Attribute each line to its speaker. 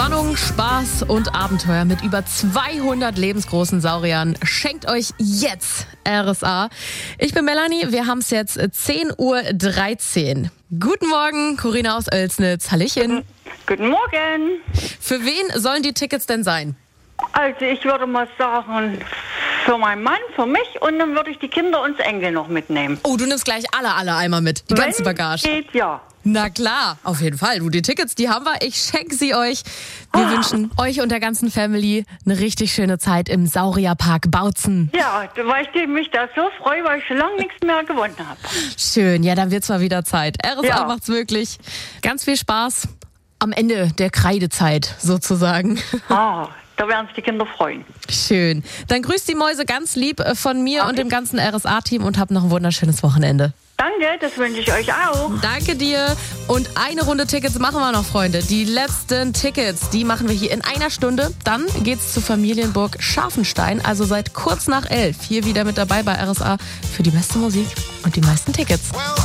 Speaker 1: Spannung, Spaß und Abenteuer mit über 200 lebensgroßen Sauriern schenkt euch jetzt RSA. Ich bin Melanie, wir haben es jetzt 10:13 Uhr. Guten Morgen, Corinna aus Oelsnitz. Hallöchen.
Speaker 2: Guten Morgen.
Speaker 1: Für wen sollen die Tickets denn sein?
Speaker 2: Also ich würde mal sagen, für meinen Mann, für mich und dann würde ich die Kinder und das Enkel noch mitnehmen.
Speaker 1: Oh, du nimmst gleich alle einmal mit, die ganze Bagage.
Speaker 2: Geht, ja.
Speaker 1: Na klar, auf jeden Fall. Du, die Tickets, die haben wir. Ich schenke sie euch. Wir wünschen euch und der ganzen Family eine richtig schöne Zeit im Saurierpark Bautzen.
Speaker 2: Ja, weil ich mich da so freue, weil ich schon lange nichts mehr gewonnen habe.
Speaker 1: Schön, ja, dann wird's mal wieder Zeit. RSA
Speaker 2: Ja.
Speaker 1: macht's möglich. Ganz viel Spaß am Ende der Kreidezeit sozusagen.
Speaker 2: Da werden sich die Kinder freuen.
Speaker 1: Schön. Dann grüßt die Mäuse ganz lieb von mir und dem ganzen RSA-Team und habt noch ein wunderschönes Wochenende.
Speaker 2: Danke, das wünsche ich euch auch.
Speaker 1: Danke dir. Und eine Runde Tickets machen wir noch, Freunde. Die letzten Tickets, die machen wir hier in einer Stunde. Dann geht's zur Familienburg Scharfenstein. Also seid kurz nach 11 hier wieder mit dabei bei RSA für die beste Musik und die meisten Tickets.